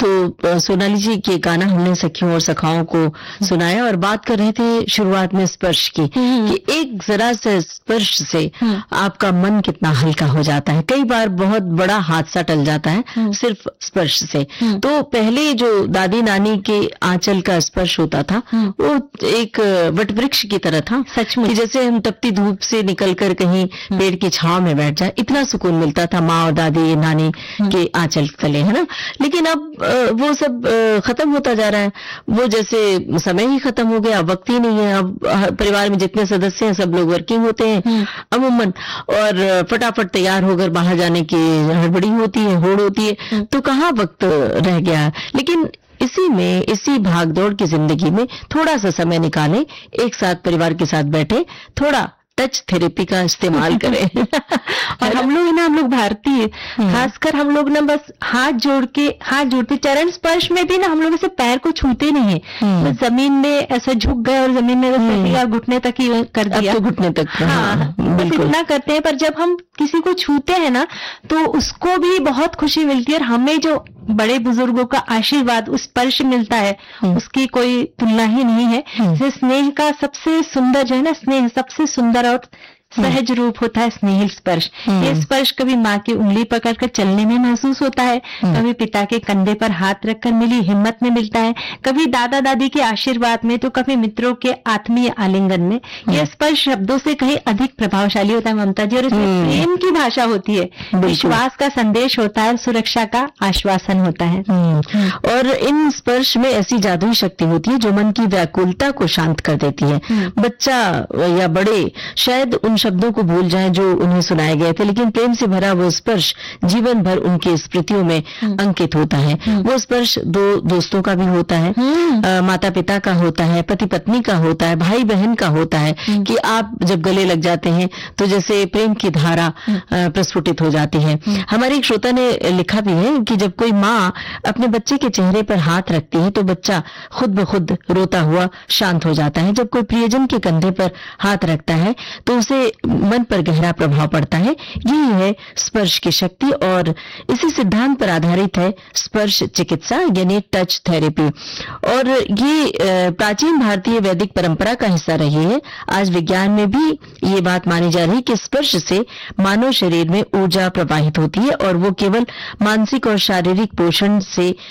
तो सोनाली जी के गाना हमने सखियों और सखाओं को सुनाया और बात कर रहे थे शुरुआत में स्पर्श की, कि एक जरा से स्पर्श से आपका मन कितना हल्का हो जाता है। कई बार बहुत बड़ा हादसा टल जाता है सिर्फ स्पर्श से। तो पहले जो दादी नानी के आंचल का स्पर्श होता था वो एक वटवृक्ष की तरह था, सच में, कि जैसे हम तपती धूप से निकलकर कहीं पेड़ की छांव में बैठ जाए, इतना सुकून मिलता था माँ और दादी नानी के आंचल तले, है ना। लेकिन अब वो सब खत्म होता जा रहा है। वो जैसे समय ही खत्म हो गया, वक्त ही नहीं है। अब परिवार में जितने सदस्य हैं सब लोग वर्किंग होते हैं अमूमन, और फटाफट तैयार होकर बाहर जाने की हड़बड़ी होती है, होड़ होती है, तो कहाँ वक्त रह गया। लेकिन इसी भागदौड़ की जिंदगी में थोड़ा सा समय निकालें, एक साथ परिवार के साथ बैठे, थोड़ा टच थेरेपी का इस्तेमाल करें। और हम लोग भारतीय, खासकर हम लोग ना बस हाथ जोड़ते चरण स्पर्श में भी ना हम लोग ऐसे पैर को छूते नहीं है, बस जमीन में ऐसे झुक गए और जमीन में घुटने तक ही कर दिया, अब तो घुटने तक। हाँ, बस इतना करते हैं। पर जब हम किसी को छूते हैं ना तो उसको भी बहुत खुशी मिलती है, और हमें जो बड़े बुजुर्गों का आशीर्वाद, उस स्पर्श मिलता है, उसकी कोई तुलना ही नहीं है। स्नेह का सबसे सुंदर जो है ना, स्नेह सबसे सुंदर और सहज रूप होता है स्नेहिल स्पर्श। ये स्पर्श कभी माँ की उंगली पकड़कर चलने में महसूस होता है, कभी पिता के कंधे पर हाथ रखकर मिली हिम्मत में मिलता है, कभी दादा दादी के आशीर्वाद में, तो कभी मित्रों के आत्मीय आलिंगन में। यह स्पर्श शब्दों से कहीं अधिक प्रभावशाली होता है ममता जी, और इसमें प्रेम की भाषा होती है, विश्वास का संदेश होता है, सुरक्षा का आश्वासन होता है। और इन स्पर्श में ऐसी जादुई शक्ति होती है जो मन की व्याकुलता को शांत कर देती है। बच्चा या बड़े शायद उन शब्दों को भूल जाएं जो उन्हें सुनाए गए थे, लेकिन प्रेम से भरा वो स्पर्श जीवन भर उनकी स्मृतियों में अंकित होता है। वो स्पर्श दो दोस्तों का भी होता है, माता पिता का होता है, पति पत्नी का होता है, भाई बहन का होता है, कि आप जब गले लग जाते हैं तो जैसे प्रेम की धारा प्रस्फुटित हो जाती है। हमारे एक श्रोता ने लिखा भी है कि जब कोई माँ अपने बच्चे के चेहरे पर हाथ रखती है तो बच्चा खुद ब खुद रोता हुआ शांत हो जाता है। जब कोई प्रियजन के कंधे पर हाथ रखता है तो उसे मन पर गहरा प्रभाव पड़ता है। यही है स्पर्श की शक्ति, और इसी सिद्धांत पर आधारित है स्पर्श चिकित्सा यानी टच थेरेपी। और ये प्राचीन भारतीय वैदिक परंपरा का हिस्सा रही है। आज विज्ञान में भी ये बात मानी जा रही है कि स्पर्श से मानव शरीर में ऊर्जा प्रवाहित होती है और वो केवल मानसिक और शारीरिक पोषण से